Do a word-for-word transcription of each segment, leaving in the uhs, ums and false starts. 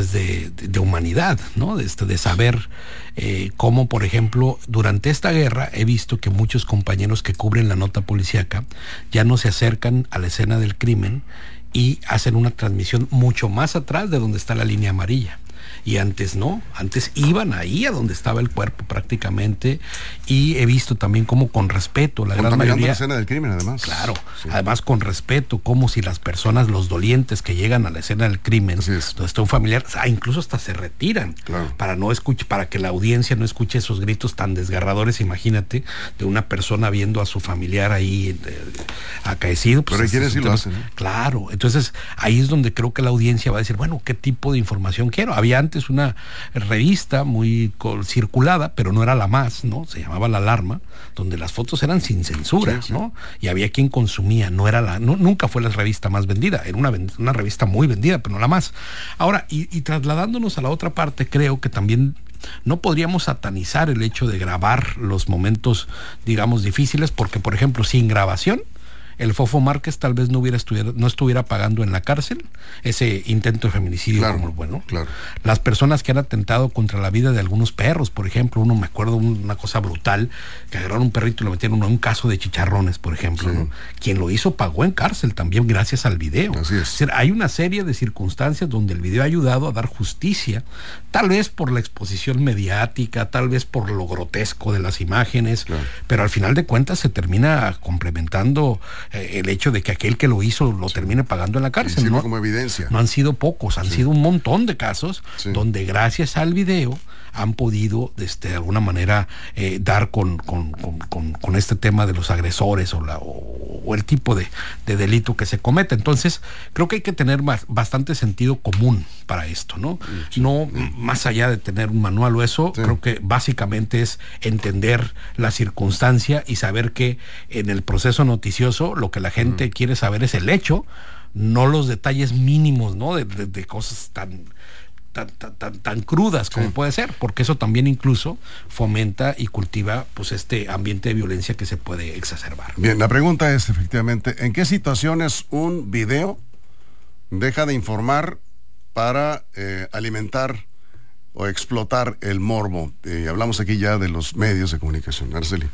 pues de, de, de humanidad, ¿no? De, este, de saber eh, cómo, por ejemplo, durante esta guerra he visto que muchos compañeros que cubren la nota policíaca ya no se acercan a la escena del crimen y hacen una transmisión mucho más atrás de donde está la línea amarilla. Y antes no, antes iban ahí a donde estaba el cuerpo prácticamente, y he visto también cómo con respeto, la gran mayoría... la escena del crimen, además. Claro, sí. Además con respeto, como si las personas, los dolientes que llegan a la escena del crimen, donde está un familiar, o sea, incluso hasta se retiran, claro, para no escuchar, para que la audiencia no escuche esos gritos tan desgarradores, imagínate, de una persona viendo a su familiar ahí eh, acaecido. Pues, pero hay quienes sí lo hacen, ¿no? Claro, entonces ahí es donde creo que la audiencia va a decir, bueno, ¿qué tipo de información quiero? Había antes una revista muy circulada, pero no era la más, ¿no? Se llamaba La Alarma, donde las fotos eran sin censura, sí, sí, ¿no? Y había quien consumía, no era la, no, nunca fue la revista más vendida, era una, una revista muy vendida, pero no la más. Ahora, y, y trasladándonos a la otra parte, creo que también no podríamos satanizar el hecho de grabar los momentos, digamos, difíciles, porque, por ejemplo, sin grabación, el Fofo Márquez tal vez no hubiera estuviera, no estuviera pagando en la cárcel ese intento de feminicidio, claro, como bueno. Claro. Las personas que han atentado contra la vida de algunos perros, por ejemplo, uno me acuerdo una cosa brutal, que agarraron un perrito y lo metieron en un caso de chicharrones, por ejemplo, sí, ¿no? Quien lo hizo pagó en cárcel también gracias al video. Así es. Es decir, hay una serie de circunstancias donde el video ha ayudado a dar justicia, tal vez por la exposición mediática, tal vez por lo grotesco de las imágenes, claro, pero al final de cuentas se termina complementando el hecho de que aquel que lo hizo lo sí. termine pagando en la cárcel, ¿no? Como evidencia. No han sido pocos, han sí. sido un montón de casos sí. donde gracias al video han podido este, de alguna manera eh, dar con, con, con, con, con este tema de los agresores o, la, o, o el tipo de, de delito que se comete. Entonces creo que hay que tener más, bastante sentido común para esto, ¿no? Sí. No más allá de tener un manual o eso, sí. creo que básicamente es entender la circunstancia y saber que en el proceso noticioso lo que la gente mm. quiere saber es el hecho, no los detalles mínimos, ¿no? De, de, de cosas tan... Tan, tan, tan, tan crudas como sí. puede ser, porque eso también incluso fomenta y cultiva pues este ambiente de violencia que se puede exacerbar. Bien, la pregunta es efectivamente, ¿en qué situaciones un video deja de informar para eh, alimentar o explotar el morbo? Eh, hablamos aquí ya de los medios de comunicación. Araceli.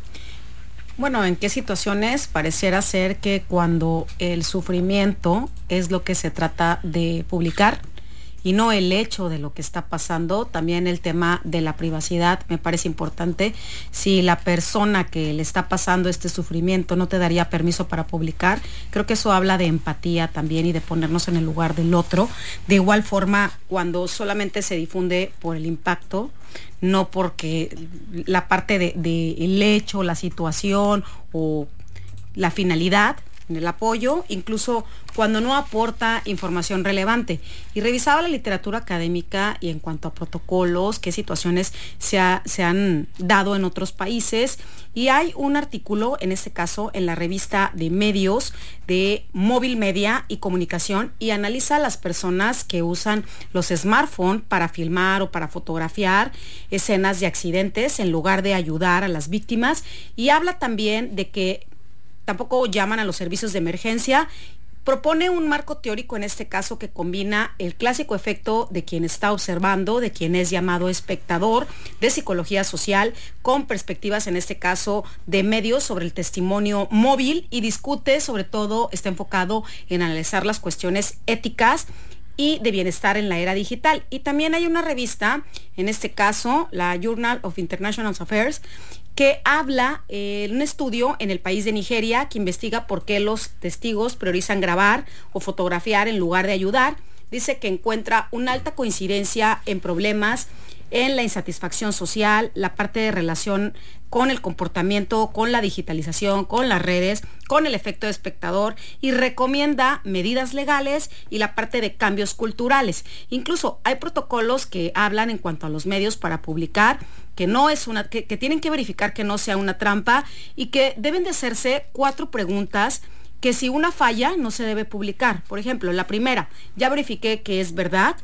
Bueno, ¿en qué situaciones? Pareciera ser que cuando el sufrimiento es lo que se trata de publicar, y no el hecho de lo que está pasando. También el tema de la privacidad me parece importante. Si la persona que le está pasando este sufrimiento no te daría permiso para publicar, creo que eso habla de empatía también y de ponernos en el lugar del otro. De igual forma, cuando solamente se difunde por el impacto, no porque la parte de, de el hecho, la situación o la finalidad, en el apoyo, incluso cuando no aporta información relevante. Y revisaba la literatura académica y en cuanto a protocolos, qué situaciones se, ha, se han dado en otros países, y hay un artículo, en este caso en la revista de medios de Móvil Media y Comunicación, y analiza a las personas que usan los smartphones para filmar o para fotografiar escenas de accidentes en lugar de ayudar a las víctimas, y habla también de que tampoco llaman a los servicios de emergencia. Propone un marco teórico en este caso que combina el clásico efecto de quien está observando, de quien es llamado espectador, de psicología social, con perspectivas en este caso de medios sobre el testimonio móvil, y discute, sobre todo está enfocado en analizar las cuestiones éticas y de bienestar en la era digital. Y también hay una revista, en este caso la Journal of International Affairs, que habla eh, un estudio en el país de Nigeria que investiga por qué los testigos priorizan grabar o fotografiar en lugar de ayudar. Dice que encuentra una alta coincidencia en problemas en la insatisfacción social, la parte de relación con el comportamiento, con la digitalización, con las redes, con el efecto de espectador, y recomienda medidas legales y la parte de cambios culturales. Incluso hay protocolos que hablan en cuanto a los medios para publicar, que no es una, que, que tienen que verificar que no sea una trampa, y que deben de hacerse cuatro preguntas que si una falla no se debe publicar. Por ejemplo, la primera, ya verifiqué que es verdad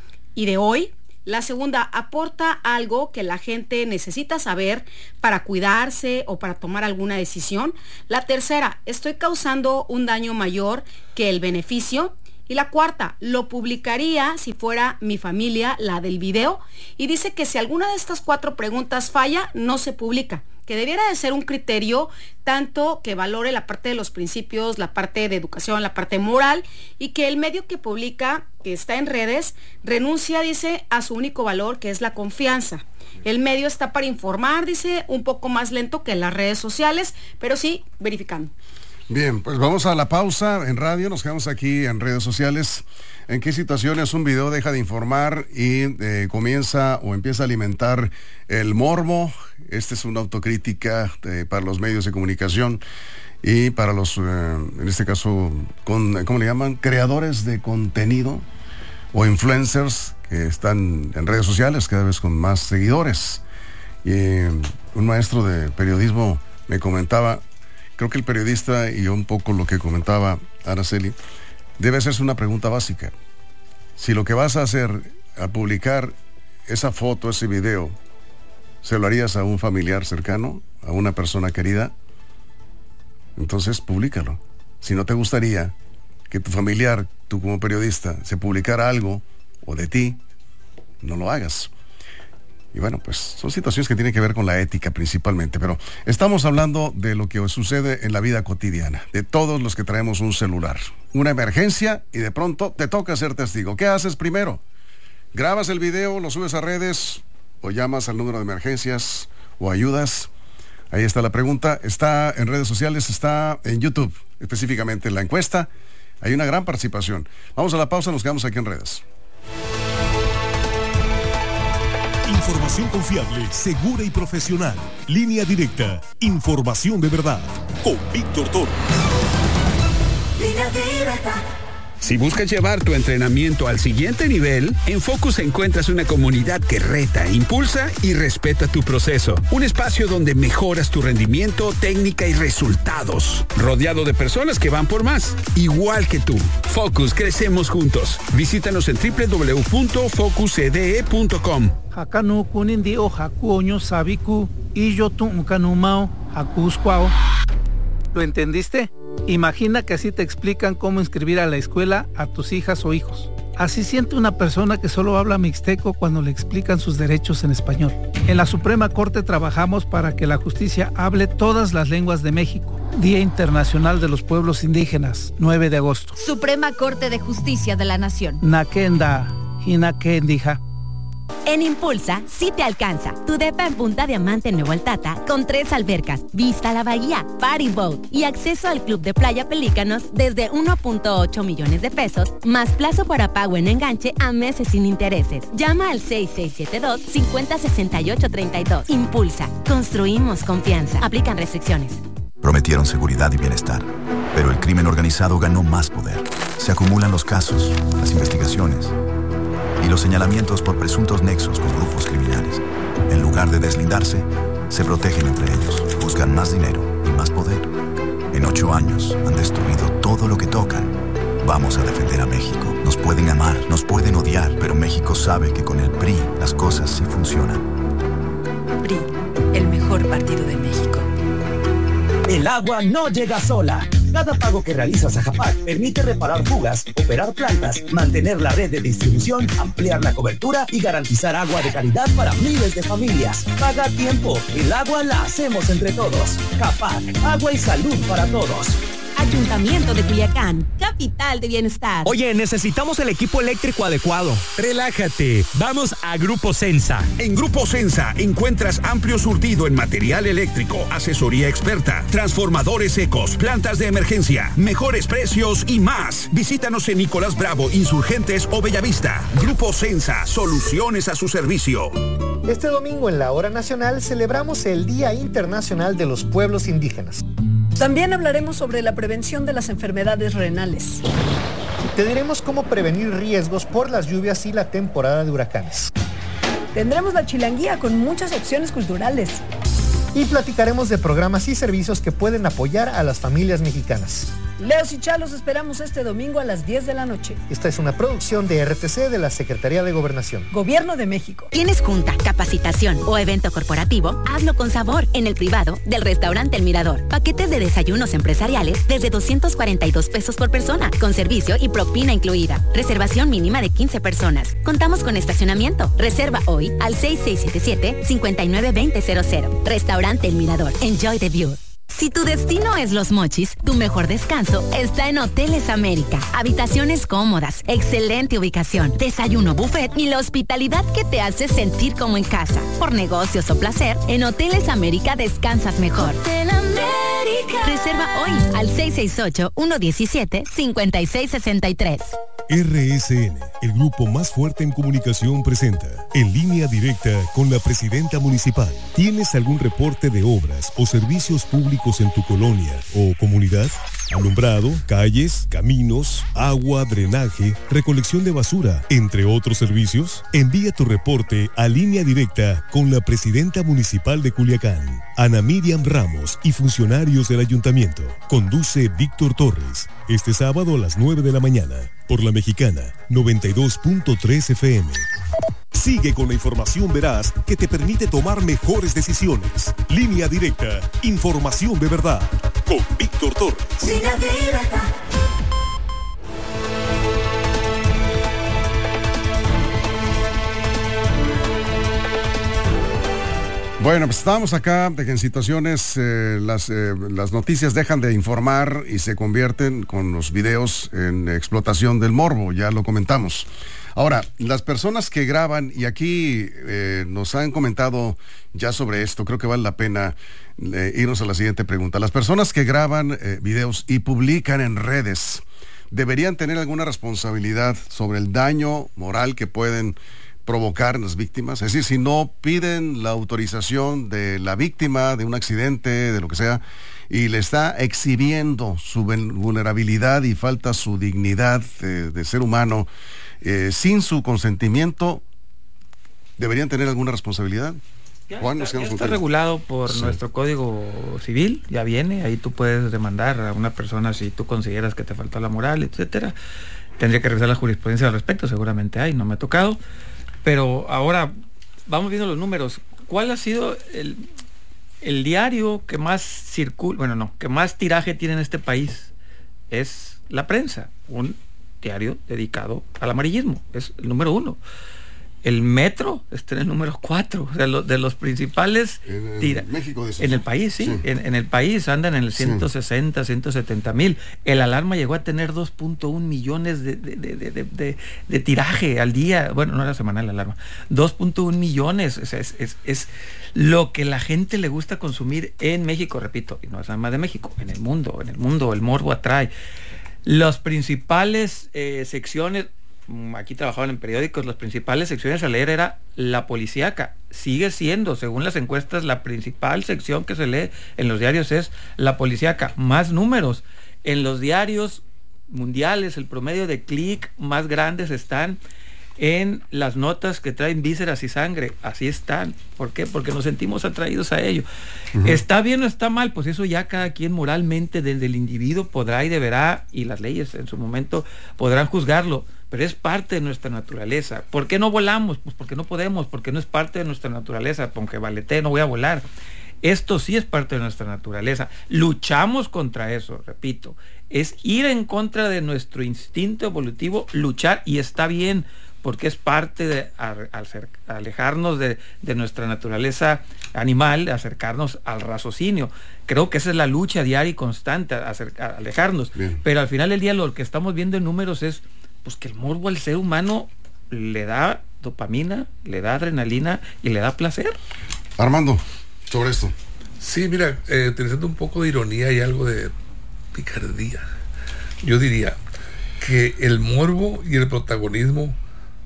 y de hoy. La segunda, aporta algo que la gente necesita saber para cuidarse o para tomar alguna decisión. La tercera, estoy causando un daño mayor que el beneficio. Y la cuarta, lo publicaría si fuera mi familia la del video. Y dice que si alguna de estas cuatro preguntas falla, no se publica. Que debiera de ser un criterio tanto que valore la parte de los principios, la parte de educación, la parte moral, y que el medio que publica, que está en redes, renuncia, dice, a su único valor, que es la confianza. El medio está para informar, dice, un poco más lento que las redes sociales, pero sí verificando. Bien, pues vamos a la pausa en radio, nos quedamos aquí en redes sociales. ¿En qué situaciones un video deja de informar y eh, comienza o empieza a alimentar el morbo? Esta es una autocrítica eh, para los medios de comunicación y para los, eh, en este caso, con, ¿cómo le llaman? Creadores de contenido o influencers que están en redes sociales cada vez con más seguidores. Y eh, un maestro de periodismo me comentaba, creo que el periodista y un poco lo que comentaba Araceli, debe hacerse una pregunta básica. Si lo que vas a hacer al publicar esa foto, ese video, ¿se lo harías a un familiar cercano, a una persona querida? Entonces, públicalo. Si no te gustaría que tu familiar, tú como periodista, se publicara algo, o de ti, no lo hagas. Y bueno, pues son situaciones que tienen que ver con la ética principalmente, pero estamos hablando de lo que sucede en la vida cotidiana, de todos los que traemos un celular. Una emergencia y de pronto te toca ser testigo. ¿Qué haces primero? ¿Grabas el video, lo subes a redes o llamas al número de emergencias o ayudas? Ahí está la pregunta. Está en redes sociales, está en YouTube, específicamente en la encuesta. Hay una gran participación. Vamos a la pausa, nos quedamos aquí en redes. Información confiable, segura y profesional. Línea directa. Información de verdad. Con Víctor Toro. Línea directa. Si buscas llevar tu entrenamiento al siguiente nivel, en Focus encuentras una comunidad que reta, impulsa y respeta tu proceso. Un espacio donde mejoras tu rendimiento, técnica y resultados. Rodeado de personas que van por más, igual que tú. Focus, crecemos juntos. Visítanos en doble u doble u doble u punto focus c d e punto com. Hakanu kunindi o hakuoño sabiku y yo tu ukanumao hakuskwao. ¿Lo entendiste? Imagina que así te explican cómo inscribir a la escuela a tus hijas o hijos. Así siente una persona que solo habla mixteco cuando le explican sus derechos en español. En la Suprema Corte trabajamos para que la justicia hable todas las lenguas de México. Día Internacional de los Pueblos Indígenas, nueve de agosto. Suprema Corte de Justicia de la Nación. Nakenda, Hinakendija. En Impulsa, sí te alcanza. Tu depa en Punta Diamante en Nuevo Altata, con tres albercas, vista a la bahía, party boat y acceso al club de playa Pelícanos desde uno punto ocho millones de pesos, más plazo para pago en enganche a meses sin intereses. Llama al seis seis siete dos, cinco cero seis ocho tres dos. Impulsa, construimos confianza. Aplican restricciones. Prometieron seguridad y bienestar, pero el crimen organizado ganó más poder. Se acumulan los casos, las investigaciones y los señalamientos por presuntos nexos con grupos criminales. En lugar de deslindarse, se protegen entre ellos, buscan más dinero y más poder. En ocho años han destruido todo lo que tocan. Vamos a defender a México. Nos pueden amar, nos pueden odiar, pero México sabe que con el P R I las cosas sí funcionan. P R I, el mejor partido de México. El agua no llega sola. Cada pago que realizas a Japac permite reparar fugas, operar plantas, mantener la red de distribución, ampliar la cobertura y garantizar agua de calidad para miles de familias. Paga a tiempo. El agua la hacemos entre todos. Japac, agua y salud para todos. Ayuntamiento de Culiacán, capital de bienestar. Oye, necesitamos el equipo eléctrico adecuado. Relájate, vamos a Grupo Sensa. En Grupo Sensa encuentras amplio surtido en material eléctrico, asesoría experta, transformadores secos, plantas de emergencia, mejores precios y más. Visítanos en Nicolás Bravo, Insurgentes o Bellavista. Grupo Sensa, soluciones a su servicio. Este domingo en la Hora Nacional celebramos el Día Internacional de los Pueblos Indígenas. También hablaremos sobre la prevención de las enfermedades renales. Te diremos cómo prevenir riesgos por las lluvias y la temporada de huracanes. Tendremos la chilanguía con muchas opciones culturales. y platicaremos de programas y servicios que pueden apoyar a las familias mexicanas. Leos y Chá los esperamos este domingo a las diez de la noche. Esta es una producción de R T C de la Secretaría de Gobernación. Gobierno de México. ¿Tienes junta, capacitación o evento corporativo? Hazlo con sabor en el privado del restaurante El Mirador. Paquetes de desayunos empresariales desde doscientos cuarenta y dos pesos por persona, con servicio y propina incluida. Reservación mínima de quince personas. Contamos con estacionamiento. Reserva hoy al seis seis siete siete, cinco nueve dos cero cero cero. Restaurante El Mirador. Enjoy the view. Si tu destino es Los Mochis, tu mejor descanso está en Hoteles América. Habitaciones cómodas, excelente ubicación, desayuno buffet y la hospitalidad que te hace sentir como en casa. Por negocios o placer, en Hoteles América descansas mejor. Hotel América. Reserva hoy al seis seis ocho, uno uno siete, cinco seis seis tres. R S N, el grupo más fuerte en comunicación, presenta En Línea Directa con la presidenta municipal. ¿Tienes algún reporte de obras o servicios públicos en tu colonia o comunidad? Alumbrado, calles, caminos, agua, drenaje, recolección de basura, entre otros servicios. Envía tu reporte a Línea Directa con la presidenta municipal de Culiacán, Ana Miriam Ramos, y funcionarios del ayuntamiento. Conduce Víctor Torres, este sábado a las nueve de la mañana, por La Mexicana, noventa y dos punto tres F M. Sigue con la información veraz que te permite tomar mejores decisiones. Línea Directa, información de verdad, con Víctor Torres. Línea Directa. Bueno, pues estábamos acá de que en situaciones eh, las, eh, las noticias dejan de informar y se convierten con los videos en explotación del morbo, ya lo comentamos. Ahora, las personas que graban, y aquí eh, nos han comentado ya sobre esto, creo que vale la pena eh, irnos a la siguiente pregunta. Las personas que graban eh, videos y publican en redes, ¿deberían tener alguna responsabilidad sobre el daño moral que pueden provocar las víctimas? Es decir, si no piden la autorización de la víctima de un accidente, de lo que sea, y le está exhibiendo su vulnerabilidad y falta su dignidad de, de ser humano, eh, sin su consentimiento, ¿deberían tener alguna responsabilidad? Ya Juan, está, nos ya está regulado por sí. nuestro Código Civil, ya viene, ahí tú puedes demandar a una persona si tú consideras que te falta la moral, etcétera. Tendría que revisar la jurisprudencia al respecto, seguramente hay, no me ha tocado. Pero ahora vamos viendo los números. ¿Cuál ha sido el, el diario que más circula, bueno, no, que más tiraje tiene en este país? Es La Prensa, un diario dedicado al amarillismo, es el número uno. El Metro está en el número cuatro, o sea, lo, de los principales en, tira- en México en el país, sí, sí. En, en el país andan en el ciento sesenta, sí. ciento setenta mil. El Alarma llegó a tener dos punto uno millones de, de, de, de, de, de, de tiraje al día, bueno, no era semanal el Alarma, dos punto uno millones, o sea, es, es, es lo que la gente le gusta consumir en México, repito, y no es nada más de México, en el mundo, en el mundo, el morbo atrae. Las principales eh, secciones, aquí trabajaban en periódicos, las principales secciones a leer era la policíaca. Sigue siendo, según las encuestas, la principal sección que se lee en los diarios es la policíaca. Más números. En los diarios mundiales, el promedio de clic más grandes están en las notas que traen vísceras y sangre. Así están. ¿Por qué? Porque nos sentimos atraídos a ello. Uh-huh. ¿Está bien o está mal? Pues eso ya cada quien moralmente desde el individuo podrá y deberá, y las leyes en su momento podrán juzgarlo, pero es parte de nuestra naturaleza. ¿Por qué no volamos? Pues porque no podemos, porque no es parte de nuestra naturaleza. Aunque baletee, no voy a volar. Esto sí es parte de nuestra naturaleza. Luchamos contra eso, repito. Es ir en contra de nuestro instinto evolutivo, luchar, y está bien, porque es parte de alejarnos de, de nuestra naturaleza animal, acercarnos al raciocinio. Creo que esa es la lucha diaria y constante, acercar, alejarnos. Bien. Pero al final del día lo que estamos viendo en números es pues que el morbo al ser humano le da dopamina, le da adrenalina y le da placer. Armando, sobre esto. Sí, mira, eh, utilizando un poco de ironía y algo de picardía, yo diría que el morbo y el protagonismo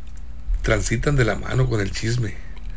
transitan de la mano con el chisme.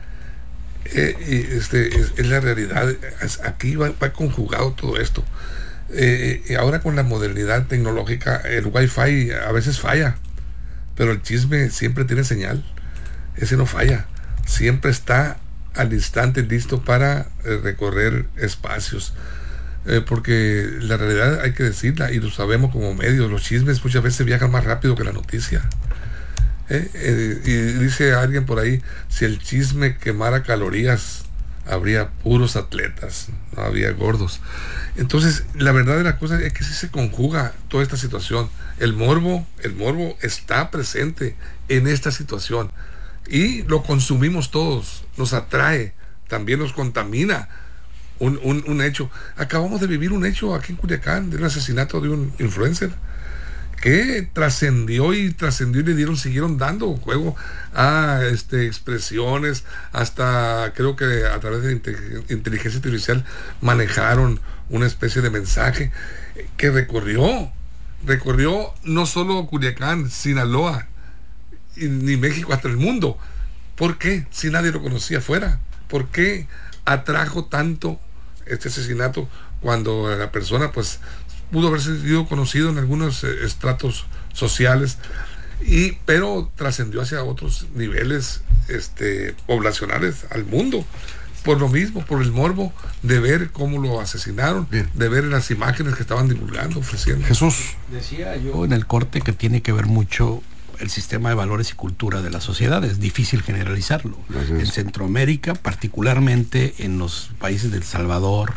Eh, y este es, es la realidad. Es, aquí va, va conjugado todo esto. Eh, y ahora con la modernidad tecnológica, el wifi a veces falla, pero el chisme siempre tiene señal. Ese no falla, siempre está al instante listo para eh, recorrer espacios. Eh, porque la realidad hay que decirla, y lo sabemos como medios, los chismes muchas veces viajan más rápido que la noticia. Eh, eh, y dice alguien por ahí, si el chisme quemara calorías, habría puros atletas, no había gordos. Entonces, la verdad de la cosa es que sí se conjuga toda esta situación. El morbo, el morbo está presente en esta situación y lo consumimos todos, nos atrae, también nos contamina. Un, un, un hecho, acabamos de vivir un hecho aquí en Culiacán, de un asesinato de un influencer que trascendió y trascendió y le dieron, siguieron dando juego a este, expresiones, hasta creo que a través de inteligencia artificial manejaron una especie de mensaje que recorrió, recorrió no solo Culiacán, Sinaloa, y, ni México, hasta el mundo. ¿Por qué? Si nadie lo conocía afuera. ¿Por qué atrajo tanto este asesinato cuando la persona pues pudo haber sido conocido en algunos eh, estratos sociales, y pero trascendió hacia otros niveles este, poblacionales al mundo? Por lo mismo, por el morbo de ver cómo lo asesinaron, Bien. de ver las imágenes que estaban divulgando, ofreciendo. Jesús. Decía yo en el corte que tiene que ver mucho el sistema de valores y cultura de la sociedad. Es difícil generalizarlo. En Centroamérica, particularmente en los países de El Salvador,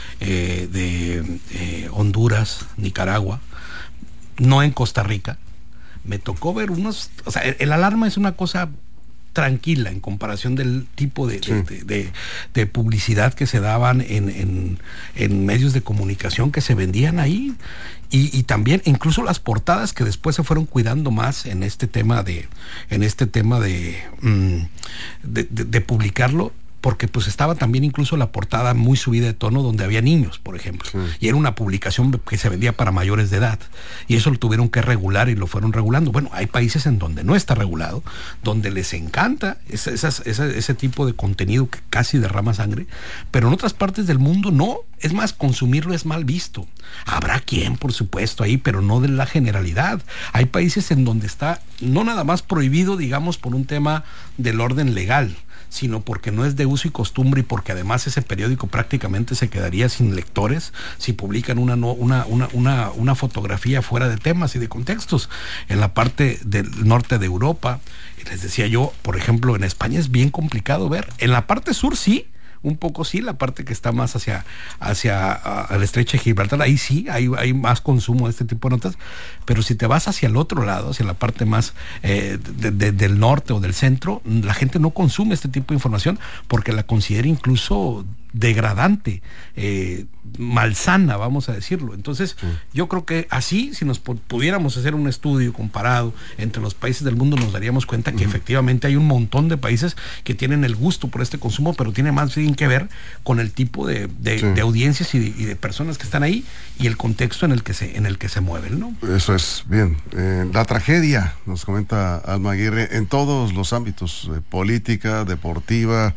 eh, de eh, Honduras, Nicaragua, no en Costa Rica, me tocó ver unos... O sea, el, el alarma es una cosa tranquila en comparación del tipo de, sí. de, de, de, de publicidad que se daban en, en, en medios de comunicación que se vendían ahí, y, y también incluso las portadas que después se fueron cuidando más en este tema de en este tema de, mm, de, de, de publicarlo, porque pues estaba también incluso la portada muy subida de tono donde había niños, por ejemplo, sí. y era una publicación que se vendía para mayores de edad, y eso lo tuvieron que regular y lo fueron regulando. Bueno, hay países en donde no está regulado, donde les encanta ese, ese, ese, ese tipo de contenido que casi derrama sangre, pero en otras partes del mundo no. Es más, consumirlo es mal visto. Habrá quien, por supuesto, ahí, pero no de la generalidad. Hay países en donde está no nada más prohibido, digamos, por un tema del orden legal, sino porque no es de uso y costumbre, y porque además ese periódico prácticamente se quedaría sin lectores si publican una, no, una, una, una, una fotografía fuera de temas y de contextos. En la parte del norte de Europa, les decía yo, por ejemplo, en España es bien complicado ver. En la parte sur sí, un poco sí, la parte que está más hacia hacia uh, el estrecho de Gibraltar, ahí sí, hay, hay más consumo de este tipo de notas, pero si te vas hacia el otro lado, hacia la parte más eh, de, de, del norte o del centro, la gente no consume este tipo de información porque la considera incluso degradante, eh, malsana, vamos a decirlo. Entonces, sí. yo creo que así, si nos pudiéramos hacer un estudio comparado entre los países del mundo, nos daríamos cuenta que uh-huh. efectivamente hay un montón de países que tienen el gusto por este consumo, pero tiene más bien que ver con el tipo de, de, sí. de audiencias y de, y de personas que están ahí y el contexto en el que se, en el que se mueven, ¿no? Eso es, bien. Eh, la tragedia, nos comenta Alma Aguirre, en todos los ámbitos, eh, política, deportiva,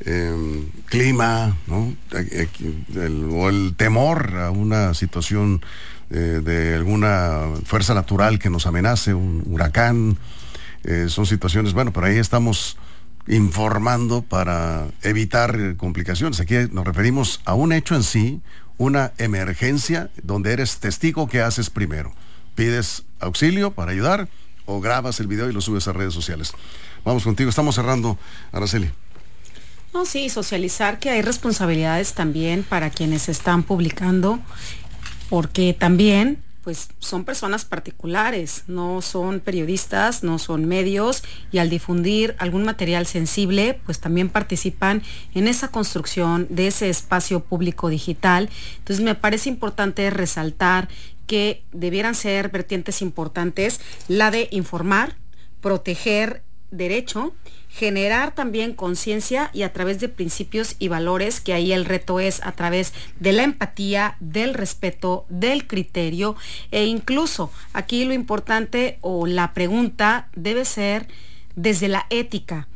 Eh, clima, ¿no? El, o el temor a una situación eh, de alguna fuerza natural que nos amenace, un huracán, eh, son situaciones, bueno, pero ahí estamos informando para evitar complicaciones. Aquí nos referimos a un hecho en sí, una emergencia donde eres testigo. ¿Qué haces primero? ¿Pides auxilio para ayudar o grabas el video y lo subes a redes sociales? Vamos contigo, estamos cerrando, Araceli. No, sí, socializar que hay responsabilidades también para quienes están publicando, porque también pues son personas particulares, no son periodistas, no son medios, y al difundir algún material sensible, pues también participan en esa construcción de ese espacio público digital. Entonces me parece importante resaltar que debieran ser vertientes importantes la de informar, proteger derecho, generar también conciencia, y a través de principios y valores, que ahí el reto es a través de la empatía, del respeto, del criterio, e incluso aquí lo importante o la pregunta debe ser desde la ética.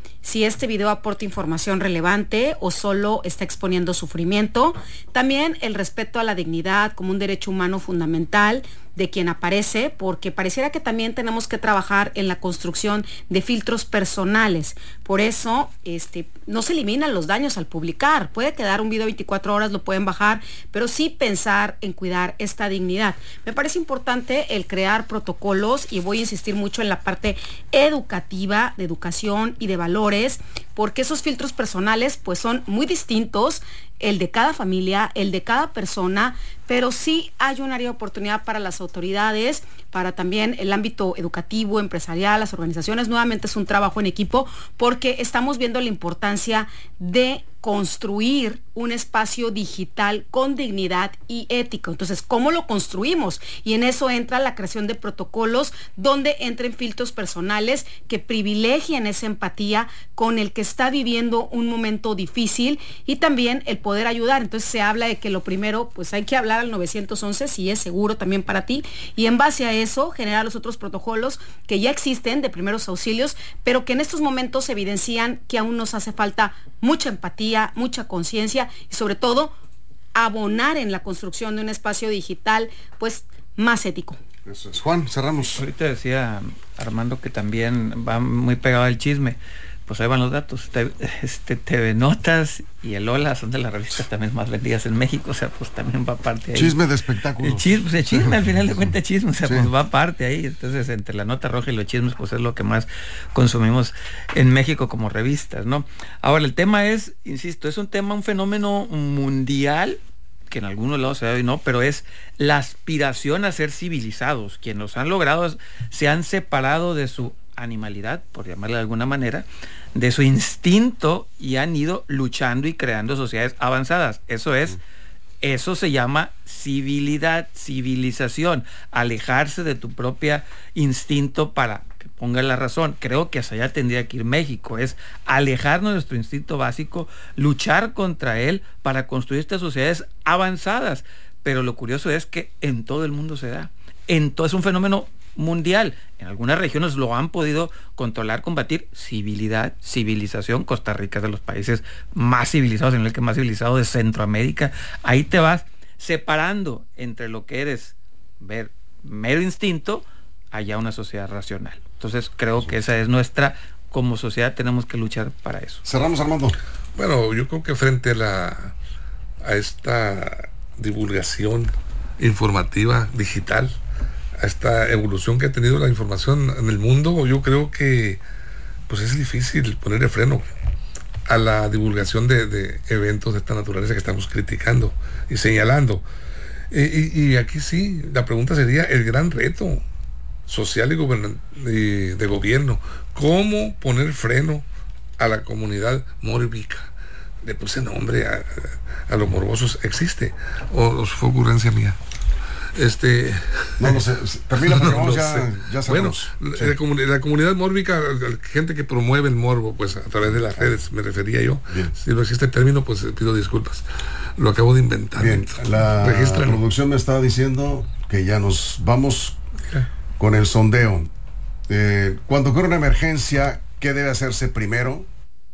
si este video aporta información relevante o solo está exponiendo sufrimiento. También el respeto a la dignidad como un derecho humano fundamental de quien aparece, porque pareciera que también tenemos que trabajar en la construcción de filtros personales. Por eso, este, no se eliminan los daños al publicar. Puede quedar un video veinticuatro horas, lo pueden bajar, pero sí pensar en cuidar esta dignidad. Me parece importante el crear protocolos, y voy a insistir mucho en la parte educativa, de educación y de valores, porque esos filtros personales pues son muy distintos, el de cada familia, el de cada persona, pero sí hay un área de oportunidad para las autoridades, para también el ámbito educativo, empresarial, las organizaciones. Nuevamente es un trabajo en equipo, porque estamos viendo la importancia de construir un espacio digital con dignidad y ética. Entonces, ¿cómo lo construimos? Y en eso entra la creación de protocolos donde entren filtros personales que privilegien esa empatía con el que está viviendo un momento difícil, y también el poder ayudar. Entonces se habla de que lo primero, pues hay que hablar al nueve once si es seguro también para ti, y en base a eso generar los otros protocolos que ya existen de primeros auxilios, pero que en estos momentos evidencian que aún nos hace falta mucha empatía, mucha conciencia y sobre todo abonar en la construcción de un espacio digital pues más ético. Eso es. Juan, cerramos. Ahorita decía Armando que también va muy pegado al chisme. Pues ahí van los datos. Te, este, T V Notas y el Hola son de las revistas también más vendidas en México, o sea, pues también va parte ahí. Chisme de espectáculos. El chisme, el chisme al final de cuentas chisme, o sea, Sí. pues va parte ahí. Entonces, entre la Nota Roja y los chismes, pues es lo que más consumimos en México como revistas, ¿no? Ahora, el tema es, insisto, es un tema, un fenómeno mundial, que en algunos lados se da y no, pero es la aspiración a ser civilizados. Quienes los han logrado se han separado de su animalidad, por llamarle de alguna manera, de su instinto, y han ido luchando y creando sociedades avanzadas. Eso es, eso se llama civilidad, civilización, alejarse de tu propia instinto para que ponga la razón. Creo que hacia allá tendría que ir México, es alejarnos de nuestro instinto básico, luchar contra él para construir estas sociedades avanzadas. Pero lo curioso es que en todo el mundo se da. En todo, es un fenómeno mundial. En algunas regiones lo han podido controlar, combatir. Civilidad, civilización. Costa Rica es de los países más civilizados, en el que más civilizado de Centroamérica. Ahí te vas separando entre lo que eres ver mero instinto, allá una sociedad racional. Entonces creo que esa es nuestra, como sociedad tenemos que luchar para eso. Cerramos, Armando. Bueno, yo creo que frente a la a esta divulgación informativa digital, a esta evolución que ha tenido la información en el mundo, yo creo que pues es difícil ponerle freno a la divulgación de, de eventos de esta naturaleza que estamos criticando y señalando. Y, y, y aquí sí, la pregunta sería el gran reto social y, gobernan- y de gobierno: ¿cómo poner freno a la comunidad mórbica? Le puse nombre a, a los morbosos. ¿Existe? ¿O, o fue ocurrencia mía? Este no lo sé, termina porque vamos no ya, sé. ya Bueno, cerramos. la, comuni- la comunidad mórbica, gente que promueve el morbo, pues a través de las redes, me refería yo. Bien. Si no existe el término, pues pido disculpas. Lo acabo de inventar. Bien, la Regístralo. producción me estaba diciendo que ya nos vamos con el sondeo. Eh, cuando ocurre una emergencia, ¿qué debe hacerse primero?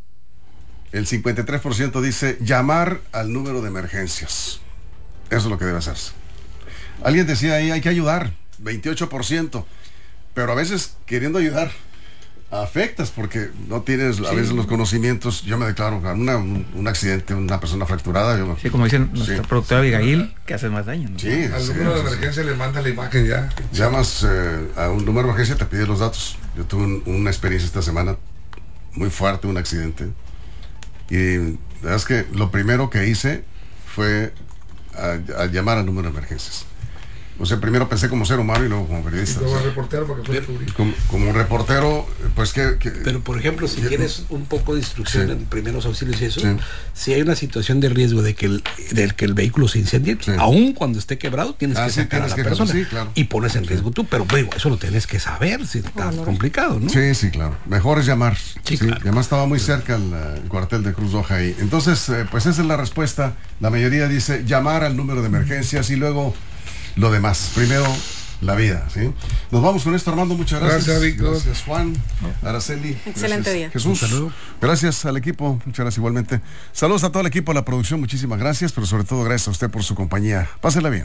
El cincuenta y tres por ciento dice llamar al número de emergencias. Eso es lo que debe hacerse. Alguien decía ahí, hay que ayudar, veintiocho por ciento. Pero a veces, queriendo ayudar, afectas porque no tienes a Sí. veces los conocimientos. Yo me declaro, una, un, un accidente, una persona fracturada. Yo, Sí, como dicen nuestra Sí. productora Abigail, que hace más daño, ¿no? Sí, Al sí, número de sí, sí. emergencia le manda la imagen ya. Llamas eh, a un número de emergencia, te pide los datos. Yo tuve un- una experiencia esta semana muy fuerte, un accidente. Y la verdad es que lo primero que hice fue a, a llamar al número de emergencias. O sea, primero pensé como ser humano y luego como periodista. Y luego al reportero porque fue descubrir. Como, como un reportero, pues que... que- Pero por ejemplo, si que- tienes un poco de instrucción Sí. en primeros auxilios y eso, Sí. si hay una situación de riesgo de que el, del que el vehículo se incendie, aun cuando esté quebrado, tienes Ah, que sí, sacar a tienes la que- persona sí, claro. y pones en riesgo tú, pero digo, eso lo tienes que saber, si está complicado, ¿no? Sí, sí, claro. Mejor es llamar. Sí, claro. Además estaba muy cerca el, eh, el cuartel de Cruz Roja ahí. Entonces, eh, pues esa es la respuesta. La mayoría dice llamar al número de emergencias y luego lo demás. Primero, la vida, ¿sí? Nos vamos con esto, Armando, muchas gracias. Gracias, Víctor. Gracias, Juan, Araceli. Excelente Gracias, día. Jesús. Un saludo. Gracias al equipo, muchas gracias igualmente. Saludos a todo el equipo de la producción, muchísimas gracias, pero sobre todo gracias a usted por su compañía. Pásela bien.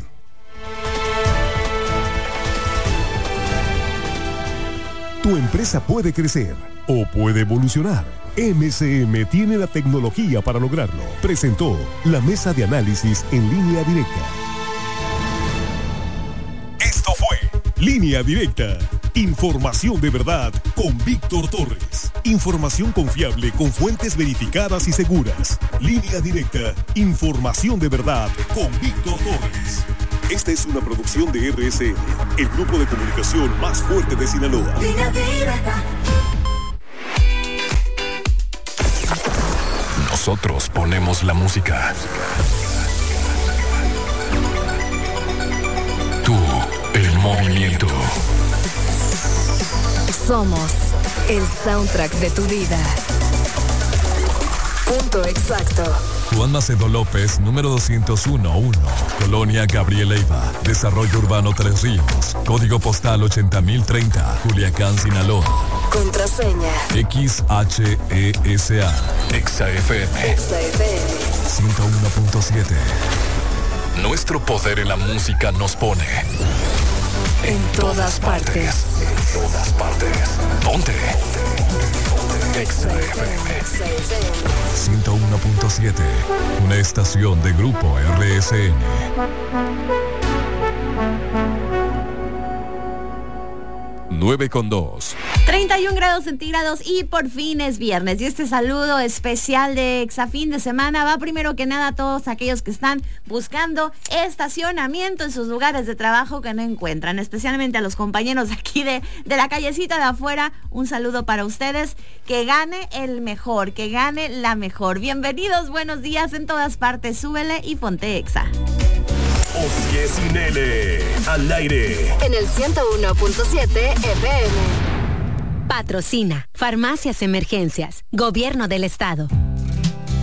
Tu empresa puede crecer o puede evolucionar. M C M tiene la tecnología para lograrlo. Presentó la mesa de análisis en Línea Directa. Esto fue Línea Directa. Información de verdad con Víctor Torres. Información confiable con fuentes verificadas y seguras. Línea Directa. Información de verdad con Víctor Torres. Esta es una producción de R S N, el grupo de comunicación más fuerte de Sinaloa. Línea Directa. Nosotros ponemos la música. Tú, el movimiento. Somos el soundtrack de tu vida. Punto exacto. Juan Macedo López, número doscientos uno uno, Colonia Gabriel Leiva, Desarrollo Urbano Tres Ríos, Código Postal ochenta mil treinta, Culiacán, Sinaloa. Contraseña. X H E S A. Exa F M. Exa F M. ciento uno punto siete. Nuestro poder en la música nos pone en todas partes. En todas partes. Ponte. Exa F M. ciento uno punto siete. Una estación de Grupo R S N. nueve con dos. treinta y un grados centígrados y por fin es viernes. Y este saludo especial de Exafín de semana va primero que nada a todos aquellos que están buscando estacionamiento en sus lugares de trabajo que no encuentran. Especialmente a los compañeros aquí de, de la callecita de afuera. Un saludo para ustedes. Que gane el mejor, que gane la mejor. Bienvenidos, buenos días en todas partes. Súbele y ponte Exa. Oye, sin L, al aire. En el ciento uno punto siete F M. Patrocina Farmacias Emergencias, Gobierno del Estado.